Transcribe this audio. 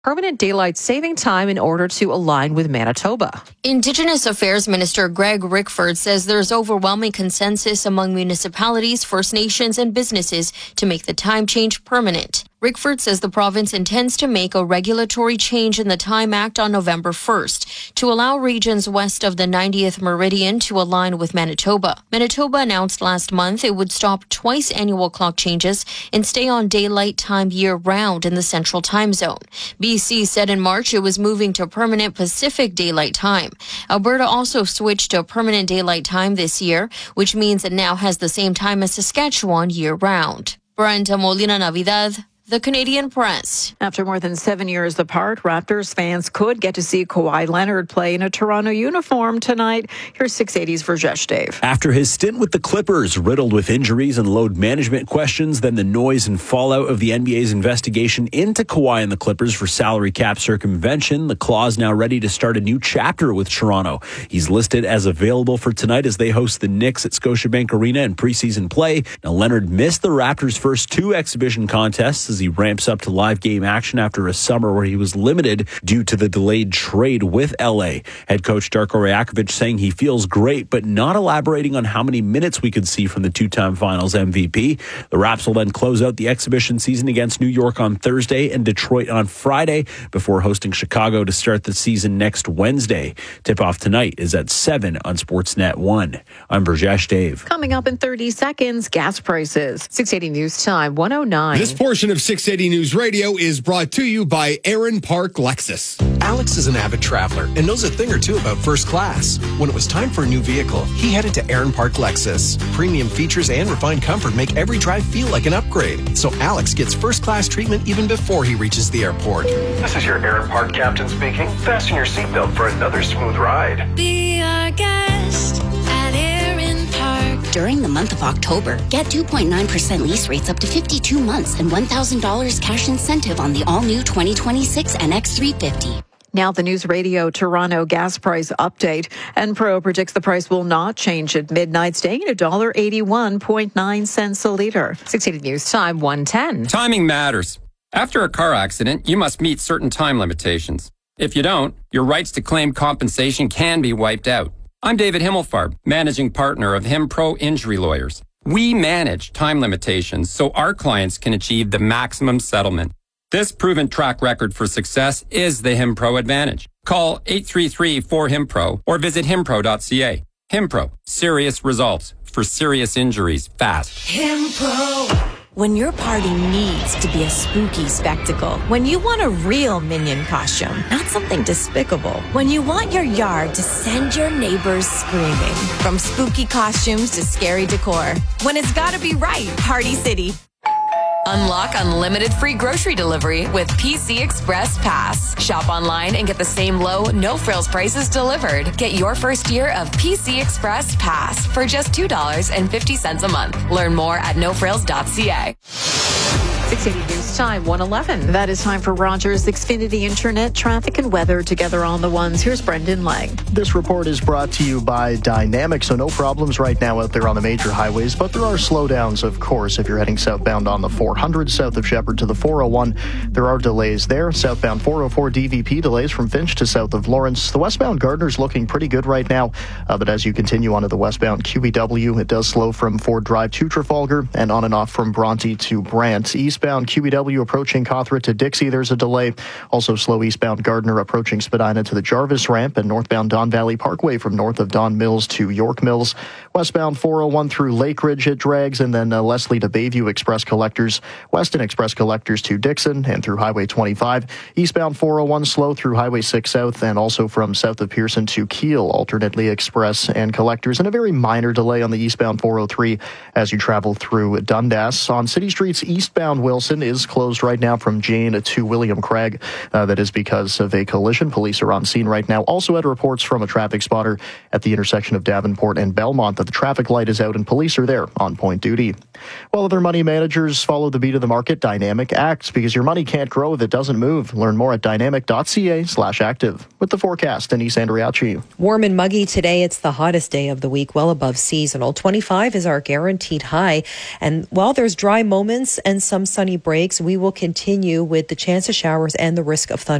permanent daylight saving time in order to align with Manitoba. Indigenous Affairs Minister Greg Rickford says there's overwhelming consensus among municipalities, First Nations, and businesses to make the time change permanent. Rickford says the province intends to make a regulatory change in the Time Act on November 1st to allow regions west of the 90th meridian to align with Manitoba. Manitoba announced last month it would stop twice annual clock changes and stay on daylight time year-round in the Central Time Zone. BC said in March it was moving to permanent Pacific Daylight Time. Alberta also switched to permanent daylight time this year, which means it now has the same time as Saskatchewan year-round. Brenda Molina Navidad, The Canadian Press. After more than 7 years apart, Raptors fans could get to see Kawhi Leonard play in a Toronto uniform tonight. Here's 680's Verjesh Dave. After his stint with the Clippers, riddled with injuries and load management questions, then the noise and fallout of the NBA's investigation into Kawhi and the Clippers for salary cap circumvention, the Claw's now ready to start a new chapter with Toronto. He's listed as available for tonight as they host the Knicks at Scotiabank Arena in preseason play. Now, Leonard missed the Raptors' first two exhibition contests as he ramps up to live game action after a summer where he was limited due to the delayed trade with LA. Head coach Darko Rajakovic saying he feels great, but not elaborating on how many minutes we could see from the two-time finals MVP. The Raps will then close out the exhibition season against New York on Thursday and Detroit on Friday before hosting Chicago to start the season next Wednesday. Tip-off tonight is at 7 on Sportsnet 1. I'm Verjesh Dave. Coming up in 30 seconds, gas prices. 680 News Time, 109. This portion of 680 News Radio is brought to you by Aaron Park Lexus. Alex is an avid traveler and knows a thing or two about first class. When it was time for a new vehicle, he headed to Aaron Park Lexus. Premium features and refined comfort make every drive feel like an upgrade. So Alex gets first class treatment even before he reaches the airport. This is your Aaron Park captain speaking. Fasten your seatbelt for another smooth ride. Be our guest at Aaron Park. During the month of October, get 2.9% lease rates up to 52 months and $1,000 cash incentive on the all-new 2026 NX350. Now the News Radio Toronto gas price update. Enpro predicts the price will not change at midnight, staying at $1.81.9 a litre. 680 News Time, 110. Timing matters. After a car accident, you must meet certain time limitations. If you don't, your rights to claim compensation can be wiped out. I'm David Himmelfarb, managing partner of HimPro Injury Lawyers. We manage time limitations so our clients can achieve the maximum settlement. This proven track record for success is the HimPro advantage. Call 833-4HIMPRO or visit himpro.ca. HimPro, serious results for serious injuries fast. HimPro. When your party needs to be a spooky spectacle, when you want a real Minion costume, not something despicable, when you want your yard to send your neighbors screaming, from spooky costumes to scary decor, when it's gotta be right, Party City. Unlock unlimited free grocery delivery with PC Express Pass. Shop online and get the same low, no-frills prices delivered. Get your first year of PC Express Pass for just $2.50 a month. Learn more at nofrills.ca. 680 News Time, 111. That is time for Rogers Xfinity Internet, traffic and weather together on the ones. Here's Brendan Lang. This report is brought to you by Dynamic, so no problems right now out there on the major highways, but there are slowdowns, of course, if you're heading southbound on the 400 south of Shepherd to the 401. There are delays there. Southbound 404 DVP delays from Finch to south of Lawrence. The westbound Gardner's looking pretty good right now, but as you continue onto the westbound QEW, it does slow from Ford Drive to Trafalgar and on and off from Bronte to Brant. Eastbound QEW approaching Cawthra to Dixie, there's a delay. Also slow eastbound Gardner approaching Spadina to the Jarvis ramp, and northbound Don Valley Parkway from north of Don Mills to York Mills. Westbound 401 through Lake Ridge, it drags, and then Leslie to Bayview Express Collectors, Weston Express Collectors to Dixon, and through Highway 25. Eastbound 401 slow through Highway 6 South, and also from south of Pearson to Kiel, alternately Express and Collectors, and a very minor delay on the eastbound 403 as you travel through Dundas. On city streets, eastbound Wilson is closed right now from Jane to William Craig. That is because of a collision. Police are on scene right now. Also had reports from a traffic spotter at the intersection of Davenport and Belmont that the traffic light is out and police are there on point duty. While other money managers follow the beat of the market, Dynamic acts because your money can't grow if it doesn't move. Learn more at dynamic.ca/active. With the forecast, Denise Andriachi. Warm and muggy today. It's the hottest day of the week, well above seasonal. 25 is our guaranteed high. And while there's dry moments and some sun sunny breaks, we will continue with the chance of showers and the risk of thunder.